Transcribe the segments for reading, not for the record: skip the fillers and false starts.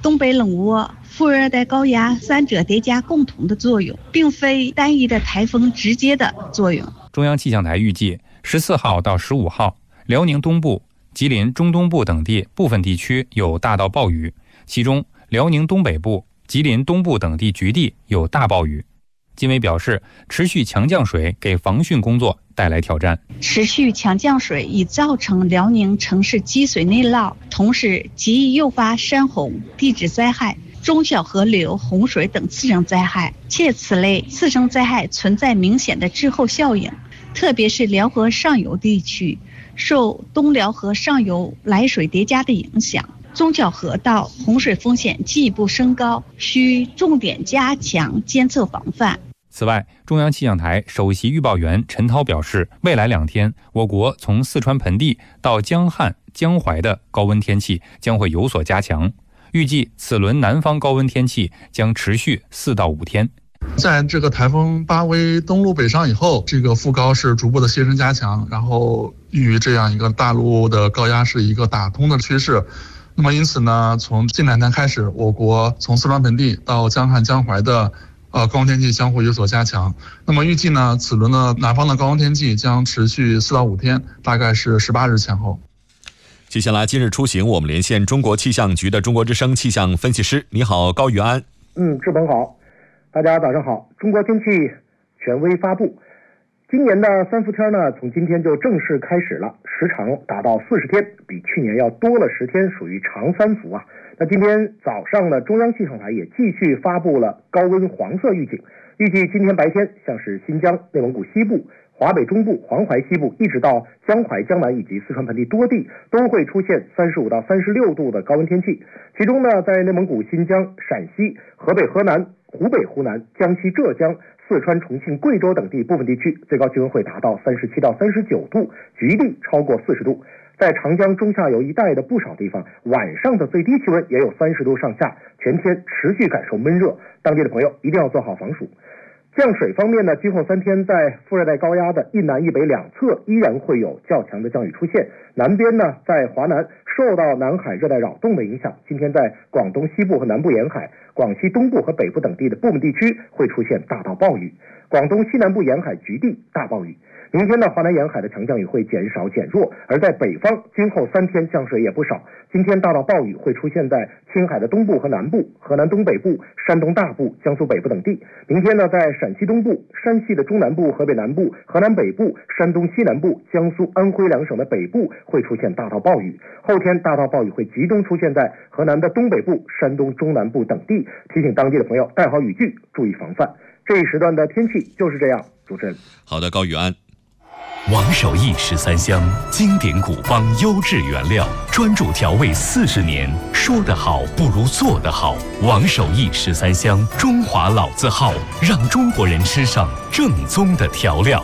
东北冷涡、副热带高压三者叠加共同的作用，并非单一的台风直接的作用。 中央气象台预计14号到15号，辽宁东部、吉林中东部等地部分地区有大到暴雨，其中辽宁东北部、吉林东部等地局地有大暴雨。金委表示，持续强降水给防汛工作带来挑战。 持续强降水已造成辽宁城市积水内涝，同时极易诱发山洪、地质灾害、中小河流洪水等次生灾害，且此类次生灾害存在明显的滞后效应，特别是辽河上游地区，受东辽河上游来水叠加的影响，中小河道洪水风险进一步升高，需重点加强监测防范。 此外，中央气象台首席预报员陈涛表示，未来2天，我国从四川盆地到江汉、江淮的高温天气将会有所加强，预计此轮南方高温天气将持续4到5天。 在这个台风巴威登陆北上以后，这个副高是逐步的牺牲加强，然后与这样一个大陆的高压是一个打通的趋势。那么因此呢，从近2天开始，我国从四川盆地到江汉、江淮的高温天气将会有所加强。那么预计呢，此轮的南方的高温天气将持续4到5天，大概是18日前后。 接下来今日出行，我们连线中国气象局的中国之声气象分析师。你好，高宇安。 志鹏好，大家早上好。中国天气权威发布，今年的3伏天呢，从今天就正式开始了，时长达到40天，比去年要多了10天，属于长3伏啊。那今天早上呢，中央气象台也继续发布了高温黄色预警，预计今天白天，像是新疆、内蒙古西部、华北中部、黄淮西部，一直到江淮、江南以及四川盆地多地，都会出现35到36度的高温天气。其中呢，在内蒙古、新疆、陕西、河北、河南、湖北、湖南、江西、浙江、四川、重庆、贵州等地部分地区，最高气温会达到37到39度，局地超过40度。在长江中下游一带的不少地方，晚上的最低气温也有30度上下，全天持续感受闷热，当地的朋友一定要做好防暑。降水方面呢，今后3天在副热带高压的一南一北两侧依然会有较强的降雨出现。南边呢，在华南受到南海热带扰动的影响，今天在广东西部和南部沿海、广西东部和北部等地的部分地区会出现大到暴雨，广东西南部沿海局地大暴雨。明天呢，华南沿海的强降雨会减少减弱，而在北方，今后3天降水也不少。今天大到暴雨会出现在青海的东部和南部、河南东北部、山东大部、江苏北部等地。明天呢，在陕西东部、山西的中南部、河北南部、河南北部、山东西南部、江苏、安徽2省的北部会出现大到暴雨。后天大到暴雨会集中出现在河南的东北部、山东中南部等地，提醒当地的朋友带好雨具，注意防范。这一时段的天气就是这样。主持人， 好的，高宇安。 王守义13香，经典古方优质原料，专注调味40年，说得好不如做得好。王守义13香，中华老字号，让中国人吃上正宗的调料。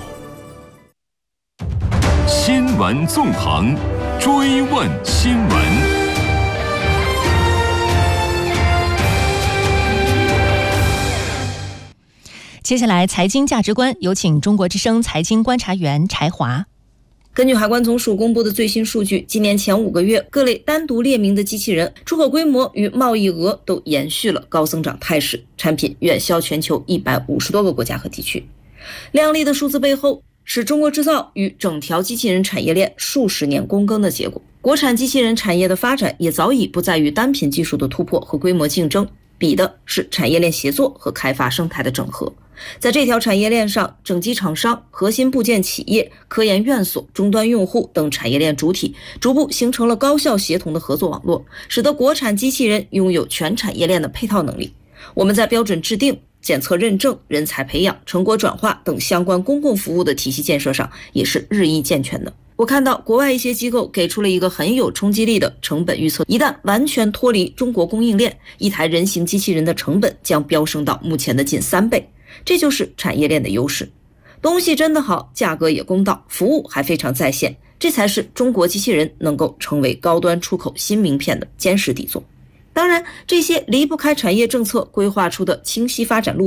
新闻纵横，追问新闻。 接下来财经价值观，有请中国之声财经观察员柴华。 根据海关总署公布的最新数据，今年前5个月，各类单独列明的机器人出口规模与贸易额都延续了高增长态势，产品远销全球150多个国家和地区。亮丽的数字背后，是中国制造与整条机器人产业链数十年躬耕的结果。国产机器人产业的发展也早已不在于单品技术的突破和规模竞争，比的是产业链协作和开发生态的整合。在这条产业链上，整机厂商、核心部件企业、科研院所、终端用户等产业链主体逐步形成了高效协同的合作网络，使得国产机器人拥有全产业链的配套能力。我们在标准制定、检测认证、人才培养、成果转化等相关公共服务的体系建设上也是日益健全的。我看到国外一些机构给出了一个很有冲击力的成本预测，一旦完全脱离中国供应链，一台人形机器人的成本将飙升到目前的近3倍。这就是产业链的优势，东西真的好，价格也公道，服务还非常在线，这才是中国机器人能够成为高端出口新名片的坚实底座。当然，这些离不开产业政策规划出的清晰发展路径，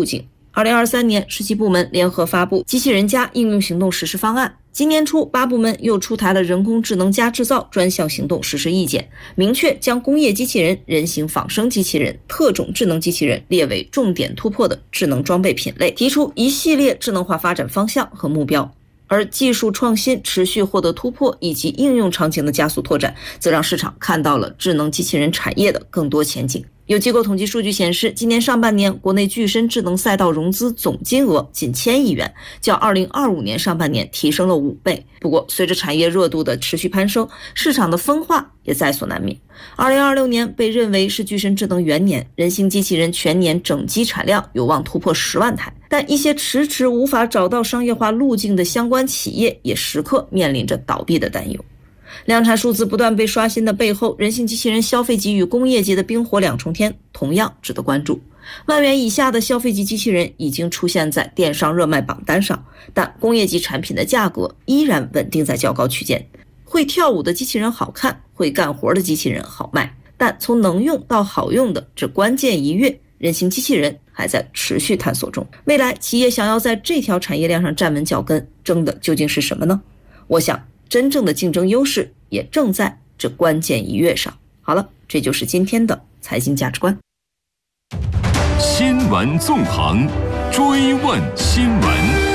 2023年17部门联合发布机器人加应用行动实施方案。今年初8部门又出台了人工智能加制造专项行动实施意见，明确将工业机器人、人形仿生机器人、特种智能机器人列为重点突破的智能装备品类，提出一系列智能化发展方向和目标。而技术创新持续获得突破以及应用场景的加速拓展，则让市场看到了智能机器人产业的更多前景。有机构统计数据显示，今年上半年国内具身智能赛道融资总金额仅1000亿元，较2025年上半年提升了5倍。不过，随着产业热度的持续攀升，市场的分化也在所难免。2026年被认为是具身智能元年，人形机器人全年整机产量有望突破10万台，但一些迟迟无法找到商业化路径的相关企业也时刻面临着倒闭的担忧。量产数字不断被刷新的背后，人形机器人消费级与工业级的冰火两重天同样值得关注。万元以下的消费级机器人已经出现在电商热卖榜单上，但工业级产品的价格依然稳定在较高区间。会跳舞的机器人好看，会干活的机器人好卖，但从能用到好用的这关键一跃，人形机器人还在持续探索中。未来企业想要在这条产业链上站稳脚跟，争的究竟是什么呢？我想真正的竞争优势也正在这关键一跃上。好了，这就是今天的财经价值观。 新闻纵横，追问新闻。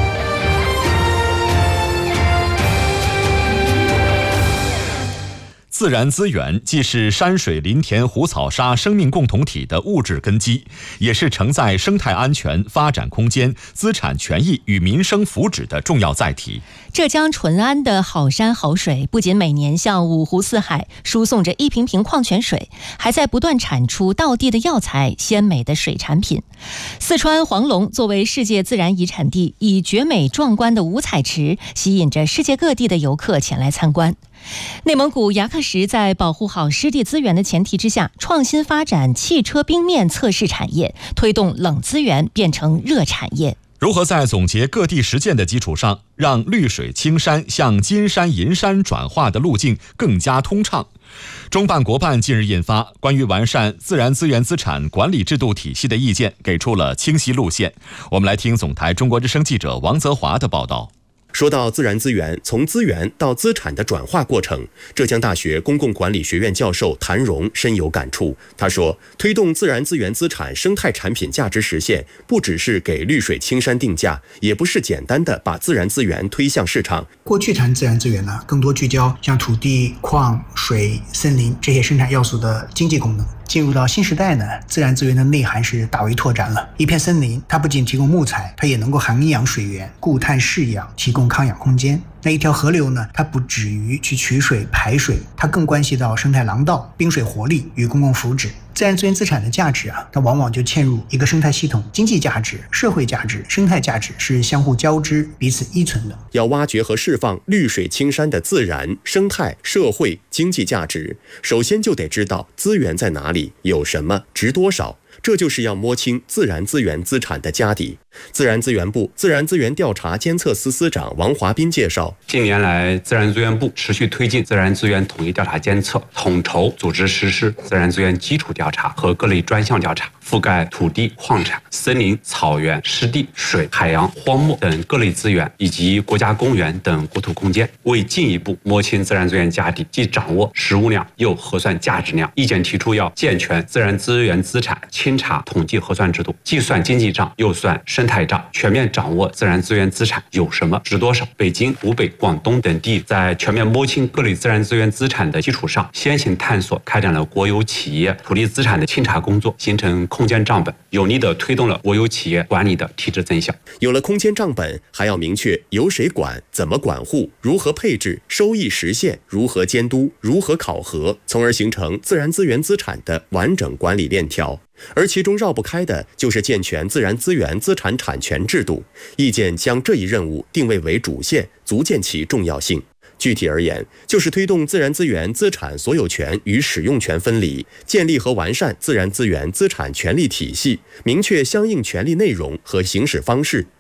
自然资源既是山水林田湖草沙生命共同体的物质根基，也是承载生态安全、发展空间、资产权益与民生福祉的重要载体。 浙江淳安的好山好水不仅每年向五湖四海输送着一瓶瓶矿泉水，还在不断产出道地的药材、鲜美的水产品。四川黄龙作为世界自然遗产地，以绝美壮观的五彩池吸引着世界各地的游客前来参观。内蒙古牙克石在保护好湿地资源的前提之下，创新发展汽车冰面测试产业，推动冷资源变成热产业。 如何在总结各地实践的基础上，让绿水青山向金山银山转化的路径更加通畅？中办国办近日印发关于完善自然资源资产管理制度体系的意见，给出了清晰路线。我们来听总台中国之声记者王泽华的报道。 说到自然资源从资源到资产的转化过程，浙江大学公共管理学院教授谭荣深有感触。他说，推动自然资源资产生态产品价值实现，不只是给绿水青山定价，也不是简单的把自然资源推向市场。 过去谈自然资源呢，更多聚焦像土地、矿、水、森林这些生产要素的经济功能。进入到新时代呢，自然资源的内涵是大为拓展了。一片森林，它不仅提供木材，它也能够涵养水源、固碳释氧，提供康养空间。那一条河流呢，它不止于去取水排水，它更关系到生态廊道、滨水活力与公共福祉。自然资源资产的价值它往往就嵌入一个生态系统，经济价值、社会价值、生态价值是相互交织、彼此依存的。 要挖掘和释放绿水青山的自然、生态、社会、经济价值，首先就得知道资源在哪里，有什么，值多少。这就是要摸清自然资源资产的家底。自然资源部自然资源调查监测司司长王华斌介绍， 近年来，自然资源部持续推进自然资源统一调查监测，统筹组织实施自然资源基础调查和各类专项调查，覆盖土地、矿产、森林、草原、湿地、水、海洋、荒漠等各类资源，以及国家公园等国土空间。为进一步摸清自然资源家底，既掌握实物量，又核算价值量，意见提出要健全自然资源资产清查统计核算制度，既算经济账，又算生态账，全面掌握自然资源资产有什么、值多少。北京、湖北、广东等地在全面摸清各类自然资源资产的基础上，先行探索开展了国有企业土地资产的清查工作，形成空间账本，有力地推动了国有企业管理的提质增效。 有了空间账本，还要明确由谁管、怎么管护、如何配置、收益实现、如何监督、如何考核，从而形成自然资源资产的完整管理链条。而其中绕不开的就是健全自然资源资产产权制度。意见将这一任务定位为主线，足见其重要性。具体而言，就是推动自然资源资产所有权与使用权分离，建立和完善自然资源资产权利体系，明确相应权利内容和行使方式，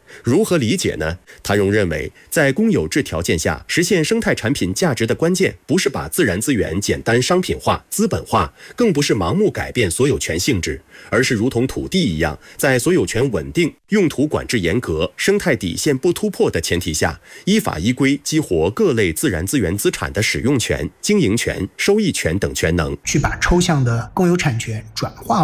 如何理解呢？他仍认为，在公有制条件下实现生态产品价值的关键，不是把自然资源简单商品化、资本化，更不是盲目改变所有权性质，而是如同土地一样，在所有权稳定、用途管制严格、生态底线不突破的前提下，依法依规激活各类自然资源资产的使用权、经营权、收益权等权能， 去把抽象的公有产权转化